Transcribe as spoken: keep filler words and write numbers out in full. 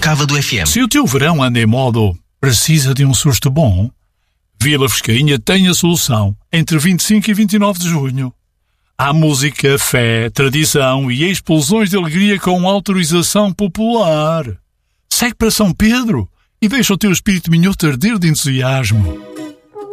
Cava do F M. Se o teu verão anda em modo precisa de um susto bom, Vila Frescainha tem a solução entre vinte e cinco e vinte e nove de junho. Há música, fé, tradição e explosões de alegria com autorização popular. Segue para São Pedro e deixa o teu espírito minhoto arder de entusiasmo.